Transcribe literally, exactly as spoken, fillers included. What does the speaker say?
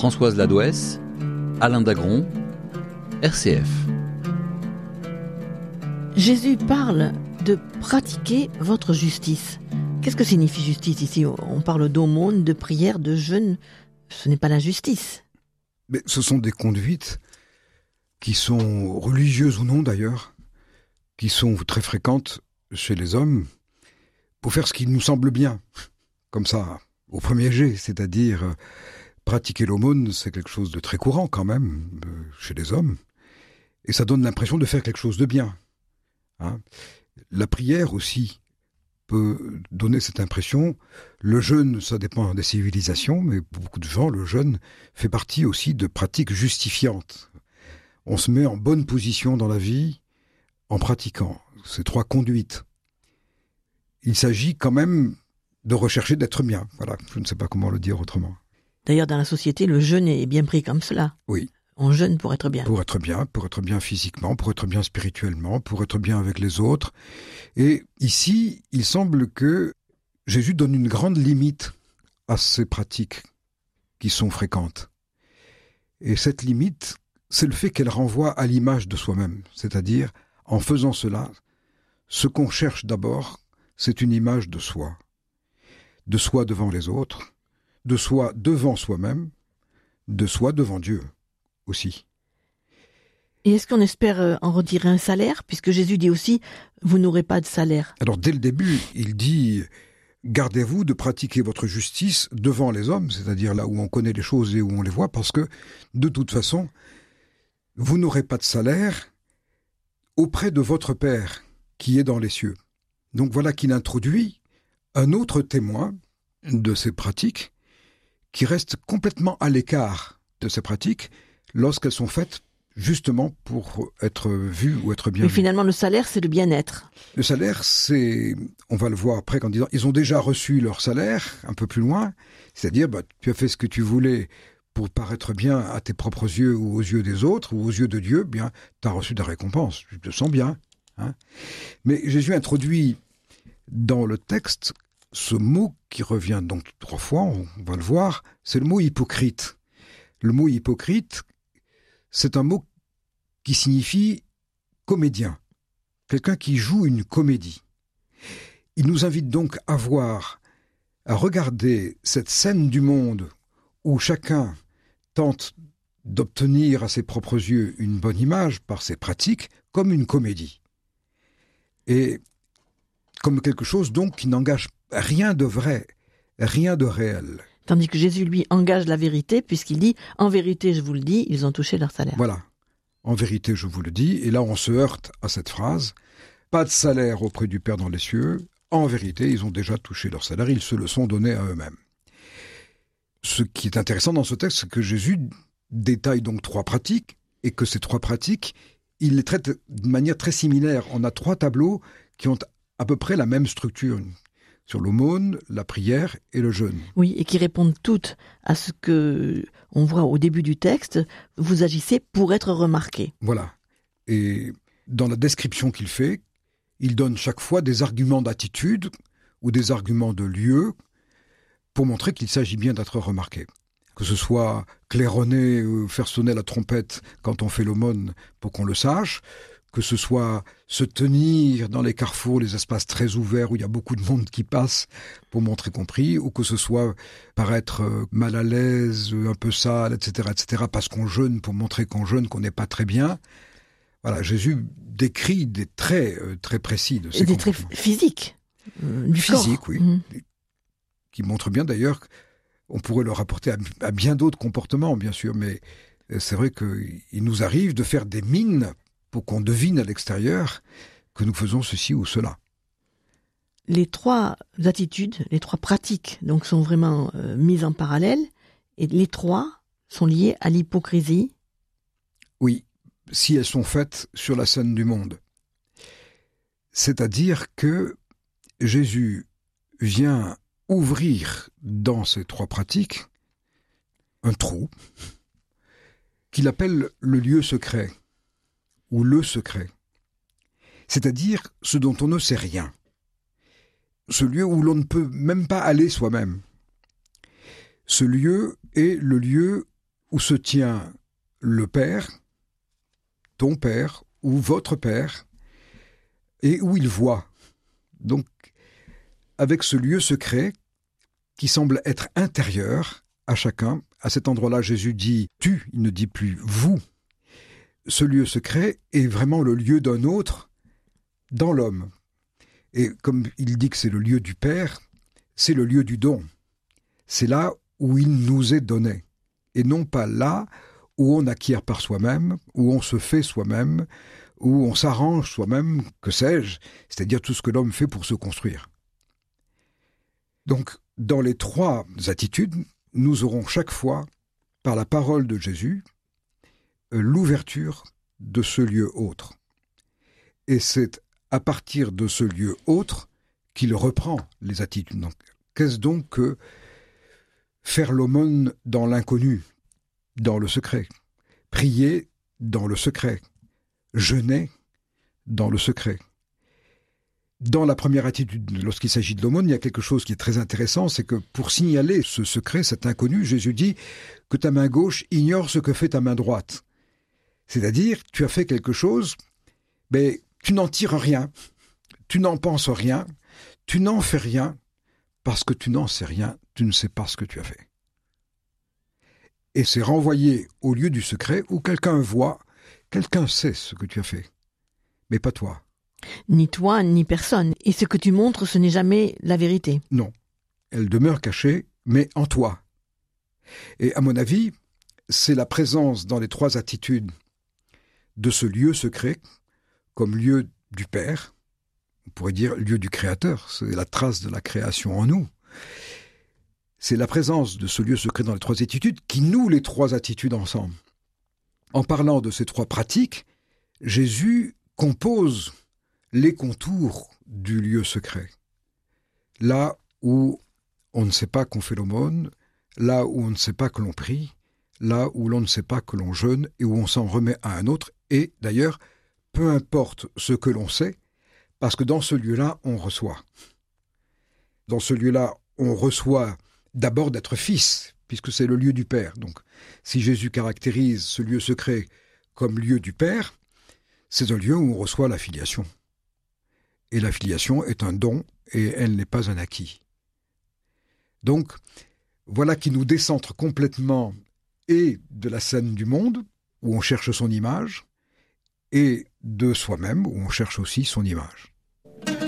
Françoise Ladouès, Alain Dagron, R C F. Jésus parle de pratiquer votre justice. Qu'est-ce que signifie justice ici? On parle d'aumône, de prière, de jeûne. Ce n'est pas la justice. Mais ce sont des conduites qui sont religieuses ou non d'ailleurs, qui sont très fréquentes chez les hommes, pour faire ce qui nous semble bien, comme ça, au premier jet, c'est-à-dire euh, pratiquer l'aumône, c'est quelque chose de très courant quand même, euh, chez les hommes, et ça donne l'impression de faire quelque chose de bien. Hein. La prière aussi peut donner cette impression. Le jeûne, ça dépend des civilisations, mais pour beaucoup de gens, le jeûne fait partie aussi de pratiques justifiantes. On se met en bonne position dans la vie en pratiquant ces trois conduites. Il s'agit quand même de rechercher d'être bien. Voilà, je ne sais pas comment le dire autrement. D'ailleurs, dans la société, le jeûne est bien pris comme cela. Oui. On jeûne pour être bien. Pour être bien, pour être bien physiquement, pour être bien spirituellement, pour être bien avec les autres. Et ici, il semble que Jésus donne une grande limite à ces pratiques qui sont fréquentes. Et cette limite, c'est le fait qu'elle renvoie à l'image de soi-même. C'est-à-dire, en faisant cela, ce qu'on cherche d'abord, c'est une image de soi. De soi devant les autres, de soi devant soi-même, de soi devant Dieu aussi. Et est-ce qu'on espère en retirer un salaire? Puisque Jésus dit aussi, vous n'aurez pas de salaire. Alors dès le début, il dit, gardez-vous de pratiquer votre justice devant les hommes, c'est-à-dire là où on connaît les choses et où on les voit, parce que de toute façon, vous n'aurez pas de salaire auprès de votre Père qui est dans les cieux. Donc voilà qu'il introduit un autre témoin de ces pratiques qui reste complètement à l'écart de ces pratiques lorsqu'elles sont faites justement pour être vues ou être bien Mais vues. finalement, le salaire, c'est le bien-être. Le salaire, c'est, on va le voir après en disant, ils ont déjà reçu leur salaire, un peu plus loin, c'est-à-dire, bah, tu as fait ce que tu voulais pour paraître bien à tes propres yeux ou aux yeux des autres ou aux yeux de Dieu, bien, tu as reçu ta récompense, tu te sens bien. Hein. Mais Jésus introduit dans le texte ce mot qui revient donc trois fois, on va le voir, c'est le mot hypocrite. Le mot hypocrite, c'est un mot qui signifie comédien, quelqu'un qui joue une comédie. Il nous invite donc à voir, à regarder cette scène du monde où chacun tente d'obtenir à ses propres yeux une bonne image par ses pratiques comme une comédie. Et comme quelque chose donc qui n'engage rien de vrai, rien de réel. Tandis que Jésus, lui, engage la vérité, puisqu'il dit « En vérité, je vous le dis, ils ont touché leur salaire. » Voilà. En vérité, je vous le dis. Et là, on se heurte à cette phrase. Pas de salaire auprès du Père dans les cieux. En vérité, ils ont déjà touché leur salaire. Ils se le sont donnés à eux-mêmes. Ce qui est intéressant dans ce texte, c'est que Jésus détaille donc trois pratiques et que ces trois pratiques, il les traite de manière très similaire. On a trois tableaux qui ont à peu près la même structure, sur l'aumône, la prière et le jeûne. Oui, et qui répondent toutes à ce que on voit au début du texte. Vous agissez pour être remarqué. Voilà. Et dans la description qu'il fait, il donne chaque fois des arguments d'attitude ou des arguments de lieu pour montrer qu'il s'agit bien d'être remarqué. Que ce soit claironner ou faire sonner la trompette quand on fait l'aumône pour qu'on le sache, que ce soit se tenir dans les carrefours, les espaces très ouverts où il y a beaucoup de monde qui passe pour montrer compris, ou que ce soit paraître mal à l'aise, un peu sale, et cetera, et cetera, parce qu'on jeûne pour montrer qu'on jeûne, qu'on n'est pas très bien. Voilà, Jésus décrit des traits euh, très précis de ces Et des traits comportements. physiques, euh, du Physiques, corps. oui, Mmh. qui montrent bien d'ailleurs qu'on pourrait le rapporter à, à bien d'autres comportements, bien sûr, mais c'est vrai qu'il nous arrive de faire des mines pour qu'on devine à l'extérieur que nous faisons ceci ou cela. Les trois attitudes, les trois pratiques, donc, sont vraiment euh, mises en parallèle, et les trois sont liées à l'hypocrisie. Oui, si elles sont faites sur la scène du monde. C'est-à-dire que Jésus vient ouvrir dans ces trois pratiques un trou qu'il appelle le lieu secret, ou le secret, c'est-à-dire ce dont on ne sait rien, ce lieu où l'on ne peut même pas aller soi-même. Ce lieu est le lieu où se tient le Père, ton Père ou votre Père, et où il voit. Donc, avec ce lieu secret qui semble être intérieur à chacun, à cet endroit-là, Jésus dit « tu », il ne dit plus « vous ». Ce lieu secret est vraiment le lieu d'un autre dans l'homme. Et comme il dit que c'est le lieu du Père, c'est le lieu du don. C'est là où il nous est donné, et non pas là où on acquiert par soi-même, où on se fait soi-même, où on s'arrange soi-même, que sais-je, c'est-à-dire tout ce que l'homme fait pour se construire. Donc, dans les trois attitudes, nous aurons chaque fois, par la parole de Jésus, l'ouverture de ce lieu autre. Et c'est à partir de ce lieu autre qu'il reprend les attitudes. Donc, qu'est-ce donc que faire l'aumône dans l'inconnu, dans le secret, prier dans le secret, jeûner dans le secret. Dans la première attitude, lorsqu'il s'agit de l'aumône, il y a quelque chose qui est très intéressant, c'est que pour signaler ce secret, cet inconnu, Jésus dit que ta main gauche ignore ce que fait ta main droite. C'est-à-dire, tu as fait quelque chose, mais tu n'en tires rien, tu n'en penses rien, tu n'en fais rien, parce que tu n'en sais rien, tu ne sais pas ce que tu as fait. Et c'est renvoyé au lieu du secret où quelqu'un voit, quelqu'un sait ce que tu as fait, mais pas toi. Ni toi, ni personne. Et ce que tu montres, ce n'est jamais la vérité. Non, elle demeure cachée, mais en toi. Et à mon avis, c'est la présence dans les trois attitudes de ce lieu secret, comme lieu du Père, on pourrait dire lieu du Créateur, c'est la trace de la création en nous. C'est la présence de ce lieu secret dans les trois attitudes qui noue les trois attitudes ensemble. En parlant de ces trois pratiques, Jésus compose les contours du lieu secret. Là où on ne sait pas qu'on fait l'aumône, là où on ne sait pas que l'on prie, là où l'on ne sait pas que l'on jeûne et où on s'en remet à un autre. Et d'ailleurs, peu importe ce que l'on sait, parce que dans ce lieu-là, on reçoit. Dans ce lieu-là, on reçoit d'abord d'être fils, puisque c'est le lieu du Père. Donc, si Jésus caractérise ce lieu secret comme lieu du Père, c'est un lieu où on reçoit la filiation. Et la filiation est un don, et elle n'est pas un acquis. Donc, voilà qui nous décentre complètement et de la scène du monde, où on cherche son image, et de soi-même, où on cherche aussi son image.